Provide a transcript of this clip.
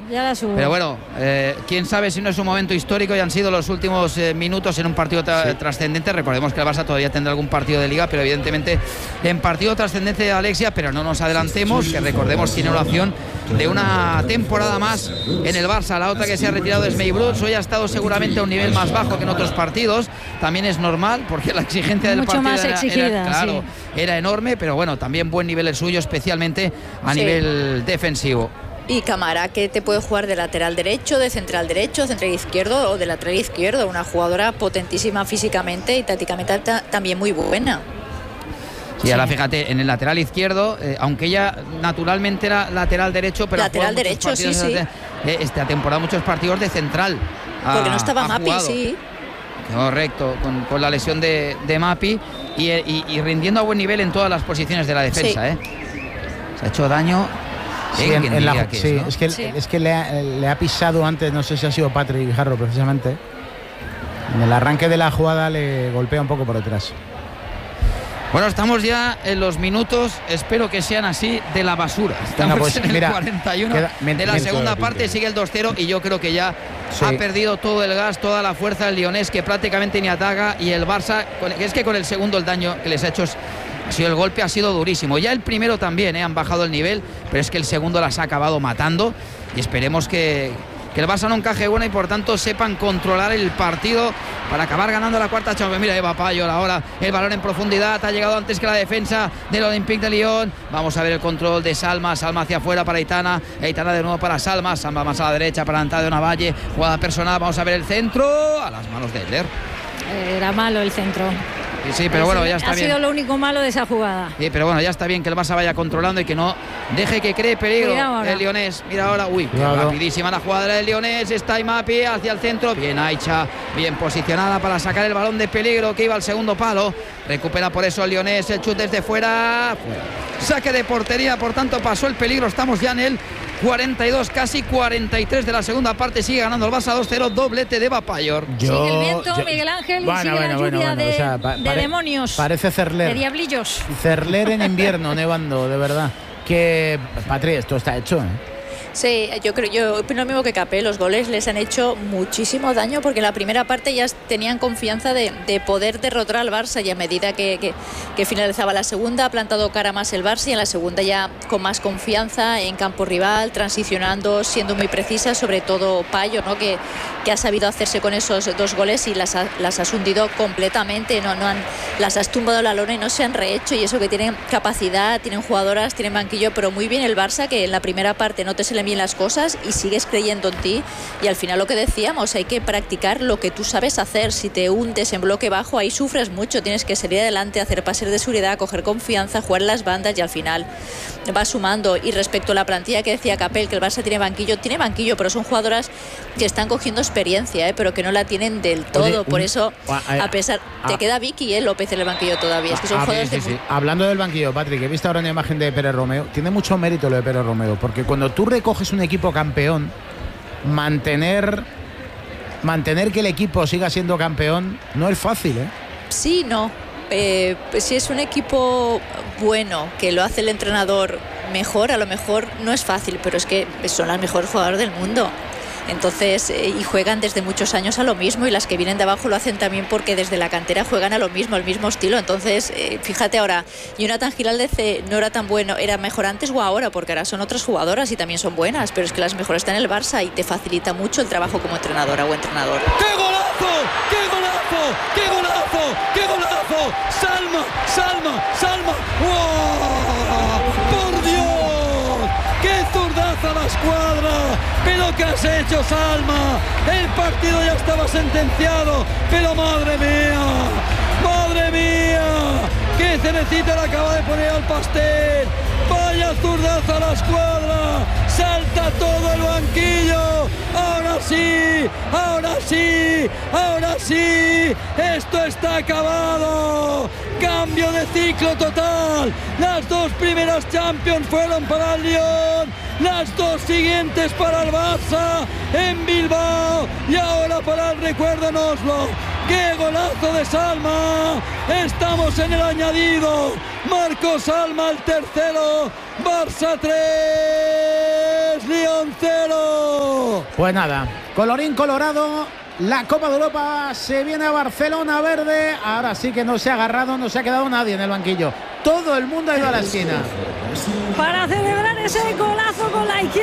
Pero bueno, quién sabe si no es un momento histórico y han sido los últimos minutos en un partido trascendente. Recordemos que el Barça todavía tendrá algún partido de Liga, pero evidentemente en partido trascendente de Alexia. Pero no nos adelantemos, que recordemos tiene una opción de una temporada más en el Barça. La otra que se ha retirado es Meibruz. Hoy ha estado seguramente a un nivel más bajo que en otros partidos. También es normal, porque la exigencia del partido más exigida, era enorme, pero bueno, también buen nivel el suyo, especialmente a nivel defensivo. Y Camara, que te puede jugar de lateral derecho, de central derecho, central izquierdo o de lateral izquierdo. Una jugadora potentísima físicamente y tácticamente también muy buena. Y ahora fíjate, en el lateral izquierdo, aunque ella naturalmente era lateral derecho, pero lateral derecho, esta temporada muchos partidos de central. Porque no estaba Mapi, sí. Correcto, con la lesión de Mapi y rindiendo a buen nivel en todas las posiciones de la defensa. Se ha hecho daño. Es que le ha pisado antes, no sé si ha sido Patrick Guijarro precisamente. En el arranque de la jugada le golpea un poco por detrás. Bueno, estamos ya en los minutos, espero que sean así, de la basura. Estamos en el 41 de la segunda parte, sigue el 2-0 y yo creo que ya ha perdido todo el gas, toda la fuerza el Lyonés, que prácticamente ni ataca, y el Barça, es que con el segundo el daño que les ha hecho el golpe ha sido durísimo. Ya el primero también, han bajado el nivel, pero es que el segundo las ha acabado matando y esperemos que el Barça no encaje buena y por tanto sepan controlar el partido para acabar ganando la cuarta Champions. Mira, Eva Payol ahora, el balón en profundidad, ha llegado antes que la defensa del Olympique de Lyon. Vamos a ver el control de Salma hacia afuera para Aitana de nuevo para Salma más a la derecha para Antada de Navalle, jugada personal, vamos a ver el centro a las manos de Edler. Era malo el centro. Sí, pero bueno, ya está bien. Ha sido lo único malo de esa jugada. Sí, pero bueno, ya está bien que el Barça vaya controlando y que no deje que cree peligro el Lyonés. Mira ahora, rapidísima la jugada del Lyonés. Está Mapi hacia el centro. Bien Aicha, bien posicionada para sacar el balón de peligro que iba al segundo palo. Recupera por eso el Lyonés, el chut desde fuera. Saque de portería, por tanto pasó el peligro. Estamos ya en el 42, casi 43 de la segunda parte. Sigue ganando el Barça 2-0, doblete de Eva Payol. Sigue el viento, Miguel Ángel, y sigue la lluvia de demonios. Parece Cerler. De diablillos. Cerler en invierno, nevando, de verdad. Que, Patri, esto está hecho, Sí, yo opino lo mismo que Capé. Los goles les han hecho muchísimo daño porque en la primera parte ya tenían confianza de poder derrotar al Barça, y a medida que finalizaba la segunda ha plantado cara más el Barça, y en la segunda ya con más confianza en campo rival, transicionando, siendo muy precisa, sobre todo Payo, ¿no? que ha sabido hacerse con esos dos goles y las has hundido completamente, las has tumbado la lona y no se han rehecho, y eso que tienen capacidad, tienen jugadoras, tienen banquillo, pero muy bien el Barça, que en la primera parte no te se le bien las cosas y sigues creyendo en ti, y al final lo que decíamos, hay que practicar lo que tú sabes hacer. Si te hundes en bloque bajo, ahí sufres mucho, tienes que salir adelante, hacer pases de seguridad, coger confianza, jugar en las bandas, y al final va sumando. Y respecto a la plantilla que decía Capel, que el Barça tiene banquillo, pero son jugadoras que están cogiendo experiencia, pero que no la tienen del todo. Por eso, a pesar, te queda Vicky López en el banquillo todavía. Es que son jugadores de... Hablando del banquillo, Patrick, he visto ahora una imagen de Pérez Romeo. Tiene mucho mérito lo de Pérez Romeo, porque cuando tú recoges un equipo campeón, mantener que el equipo siga siendo campeón no es fácil, Sí, no. Si es un equipo bueno, que lo hace el entrenador mejor, a lo mejor no es fácil, pero es que son las mejores jugadoras del mundo. Entonces, y juegan desde muchos años a lo mismo, y las que vienen de abajo lo hacen también porque desde la cantera juegan a lo mismo, al mismo estilo. Entonces, fíjate ahora, Jonathan Giraldez no era tan bueno, era mejor antes o ahora, porque ahora son otras jugadoras y también son buenas, pero es que las mejores están en el Barça y te facilita mucho el trabajo como entrenadora o entrenador. ¡Qué golazo! ¡Qué golazo! ¡Qué golazo! ¡Qué golazo! ¡Salma! ¡Wow! ¡Por Dios! ¡Qué zurdaza a la escuadra! ¿Pero qué has hecho, Salma? El partido ya estaba sentenciado, pero ¡madre mía! ¡Qué cerecita le acaba de poner al pastel! ¡Vaya zurdaza a la escuadra! ¡Salta todo el banquillo! ¡Ahora sí! ¡Esto está acabado! ¡Cambio de ciclo total! Las dos primeras Champions fueron para el Lyon, las dos siguientes para el Barça en Bilbao, y ahora para el recuerdo en Oslo. ¡Qué golazo de Salma! Estamos en el añadido. Marco Salma el tercero. Barça 3, Lyon 0. Pues nada, colorín colorado, la Copa de Europa se viene a Barcelona verde. Ahora sí que no se ha agarrado, no se ha quedado nadie en el banquillo. Todo el mundo ha ido a la esquina para celebrar ese golazo con la izquierda.